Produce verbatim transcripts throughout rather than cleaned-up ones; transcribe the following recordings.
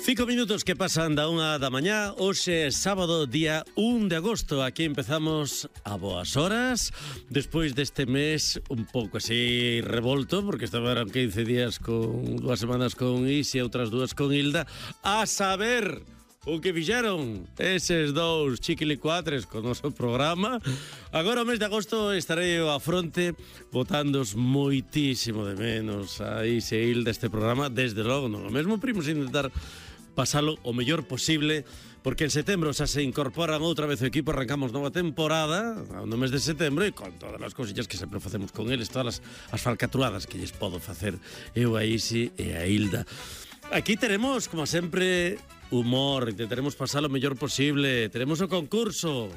Cinco minutos que pasan da unha da mañá. Hoxe é sábado, día un de agosto. Aquí empezamos a boas horas. Despois deste mes un pouco así revolto, porque estaban quince días con dúas semanas con Isi e outras dúas con Hilda. A saber o que fixeron eses dous chiquilicuatres con o noso programa. Agora o mes de agosto estarei á fronte botándos moitísimo de menos a Isi e Hilda este programa. Desde logo, non o mesmo, primos intentar pasalo o mellor posible, porque en setembro xa se incorporan outra vez o equipo, arrancamos nova temporada no mes de setembro e con todas as cosillas que sempre facemos con eles, todas as, as falcatruadas que lles podo facer eu a Isi e a Hilda. Aquí teremos, como sempre, humor, intentaremos pasar o mellor posible, teremos o concurso,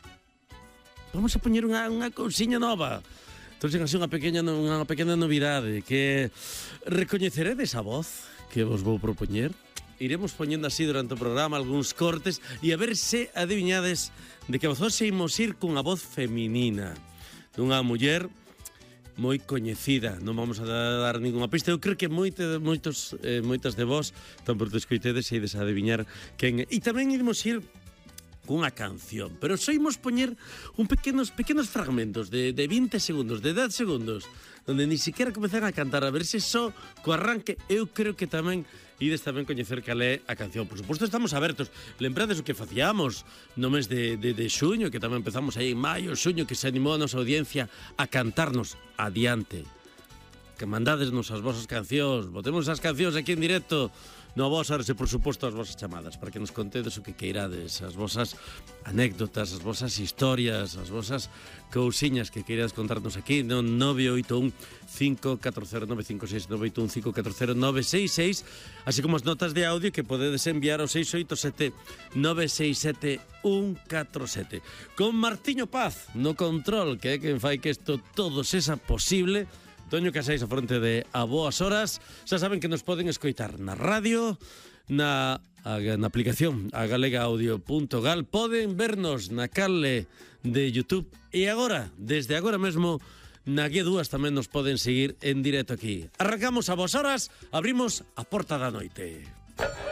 vamos a poñer unha, unha cousiña nova. Entón, así unha pequena, unha pequena novidade, que recoñeceredes a voz que vos vou propoñer. Iremos poñendo así durante o programa algúns cortes e a ver se adiviñades de que vos imos ir cunha voz feminina dunha muller moi coñecida. Non vamos a dar ninguna pista. Eu creo que moite, moitos, eh, moitas de vos tampouco escoitedes e ides a adiviñar quen é. E tamén iremos ir cunha canción, pero só imos poñer un pequenos pequenos fragmentos de, de vinte segundos, de dez segundos, onde ni siquiera comezan a cantar, a ver se só co arranque eu creo que tamén ides tamén coñecer cal é a canción. Por suposto, estamos abertos. Lembrades o que facíamos no mes de, de, de xuño, que tamén empezamos aí en maio, xuño, que se animou a nosa audiencia a cantarnos adiante. Que mandadesnos as vosas cancións, botemos as cancións aquí en directo no a vos, e por suposto as vosas chamadas, para que nos contedes o que queirades, as vosas anécdotas, as vosas historias, as vosas cousiñas que queirades contarnos aquí no nove oito un, cinco catro cero, nove cinco seis, nove oito un, cinco catro cero, nove seis seis, así como as notas de audio que podedes enviar ao seis oito sete, nove seis sete, un catro sete. Con Martiño Paz no control, que é quen fai que isto todo sexa posible. Toño Casais a fronte de A Boas Horas. Xa saben que nos poden escoitar na radio, na, na aplicación a galega audio punto gal. Poden vernos na canle de YouTube. E agora, desde agora mesmo, na G dúas tamén nos poden seguir en directo aquí. Arrancamos A Boas Horas, abrimos a porta da noite.